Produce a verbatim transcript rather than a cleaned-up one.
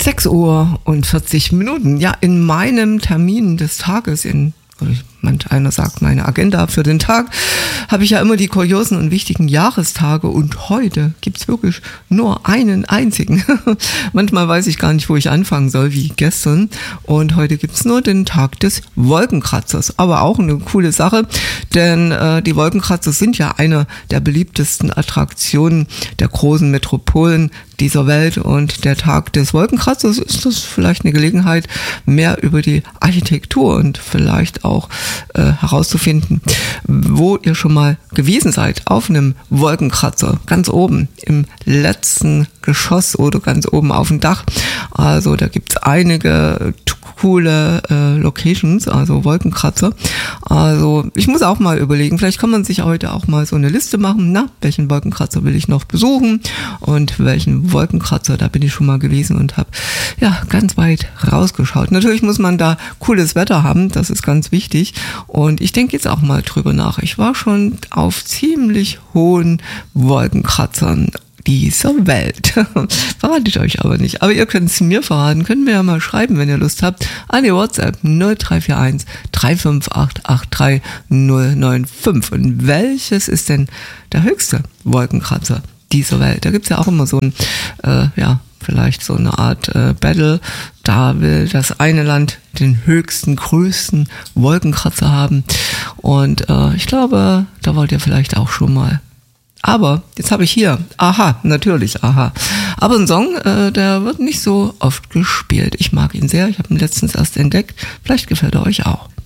sechs Uhr und vierzig Minuten. Ja, in meinem Termin des Tages, in, manch einer sagt meine Agenda für den Tag, habe ich ja immer die kuriosen und wichtigen Jahrestage und heute gibt's wirklich nur einen einzigen. Manchmal weiß ich gar nicht, wo ich anfangen soll, wie gestern. Und heute gibt's nur den Tag des Wolkenkratzers. Aber auch eine coole Sache, denn äh, die Wolkenkratzer sind ja eine der beliebtesten Attraktionen der großen Metropolen dieser Welt, und der Tag des Wolkenkratzers ist das vielleicht eine Gelegenheit, mehr über die Architektur und vielleicht auch äh, herauszufinden, wo ihr schon mal gewesen seid auf einem Wolkenkratzer, ganz oben im letzten Geschoss oder ganz oben auf dem Dach. Also da gibt's einige coole äh, Locations, also Wolkenkratzer. Also ich muss auch mal überlegen, vielleicht kann man sich heute auch mal so eine Liste machen, na, welchen Wolkenkratzer will ich noch besuchen und welchen Wolkenkratzer, da bin ich schon mal gewesen und habe ja ganz weit rausgeschaut. Natürlich muss man da cooles Wetter haben, das ist ganz wichtig, und ich denke jetzt auch mal drüber nach. Ich war schon auf ziemlich hohen Wolkenkratzern dieser Welt. Verrate ich euch aber nicht. Aber ihr könnt es mir verraten. Könnt mir ja mal schreiben, wenn ihr Lust habt, an die WhatsApp null drei vier eins drei fünf acht acht drei null neun fünf. Und welches ist denn der höchste Wolkenkratzer dieser Welt? Da gibt's ja auch immer so ein, äh, ja, vielleicht so eine Art äh, Battle. Da will das eine Land den höchsten, größten Wolkenkratzer haben. Und äh, ich glaube, da wollt ihr vielleicht auch schon mal. Aber jetzt habe ich hier, aha, natürlich, aha. Aber ein Song, äh, der wird nicht so oft gespielt. Ich mag ihn sehr, ich habe ihn letztens erst entdeckt. Vielleicht gefällt er euch auch.